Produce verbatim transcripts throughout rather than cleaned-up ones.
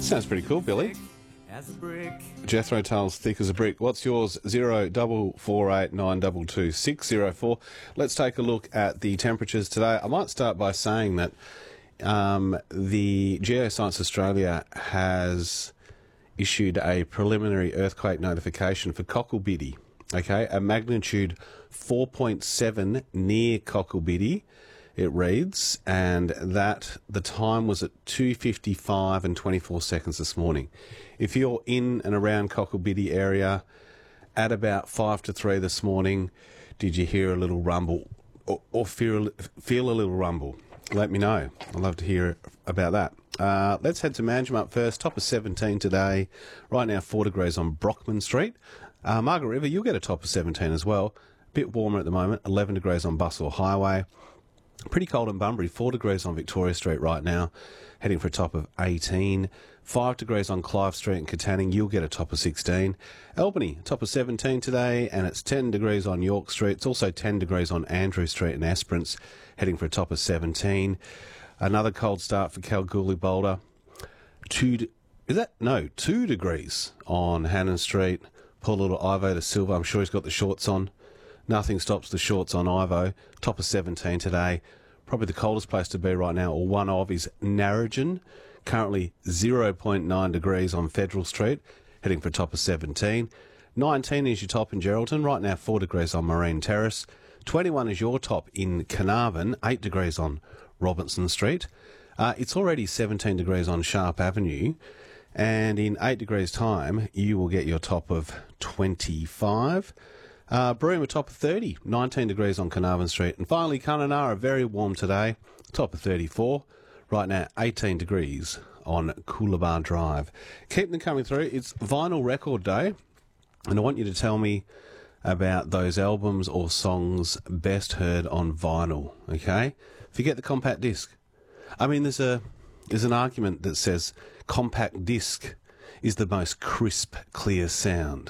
Sounds pretty cool, Billy. As a brick. Jethro Tull's Thick as a Brick. What's yours? Zero double four eight nine double two six zero four. Let's take a look at the temperatures today. I might start by saying that um, the Geoscience Australia has issued a preliminary earthquake notification for Cocklebiddy. Okay, a magnitude four point seven near Cocklebiddy. It reads, and that the time was at two fifty-five and twenty-four seconds this morning. If you're in and around Cocklebiddy area at about five to three this morning, did you hear a little rumble or, or feel, feel a little rumble? Let me know. I'd love to hear about that. Uh, let's head to Manjimup first. Top of seventeen today. Right now, four degrees on Brockman Street. Uh, Margaret River, you'll get a top of seventeen as well. A bit warmer at the moment. eleven degrees on Bustle Highway. Pretty cold in Bunbury, four degrees on Victoria Street right now, heading for a top of eighteen. five degrees on Clive Street and Katanning, you'll get a top of sixteen. Albany, top of seventeen today, and it's ten degrees on York Street. It's also ten degrees on Andrew Street and Esperance, heading for a top of seventeen. Another cold start for Kalgoorlie Boulder. Two, de- is that? No, two degrees on Hannon Street. Poor little Ivo to Silver, I'm sure he's got the shorts on. Nothing stops the shorts on Ivo. Top of seventeen today. Probably the coldest place to be right now, or one of, is Narrogin. Currently zero point nine degrees on Federal Street, heading for a top of seventeen. nineteen is your top in Geraldton. Right now, four degrees on Marine Terrace. twenty-one is your top in Carnarvon. eight degrees on Robinson Street. Uh, it's already seventeen degrees on Sharp Avenue. And in eight degrees' time, you will get your top of twenty-five. Uh, Broome, a top of thirty, nineteen degrees on Carnarvon Street. And finally, Kununurra, very warm today, top of thirty-four. Right now, eighteen degrees on Coolabah Drive. Keep them coming through. It's Vinyl Record Day, and I want you to tell me about those albums or songs best heard on vinyl, okay? Forget the compact disc. I mean, there's a there's an argument that says compact disc is the most crisp, clear sound.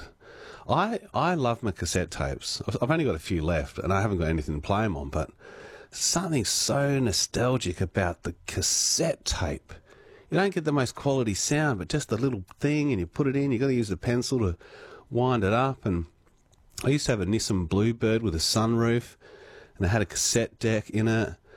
I, I love my cassette tapes. I've only got a few left, and I haven't got anything to play them on, but something so nostalgic about the cassette tape. You don't get the most quality sound, but just the little thing, and you put it in, you've got to use a pencil to wind it up. And I used to have a Nissan Bluebird with a sunroof, and it had a cassette deck in it.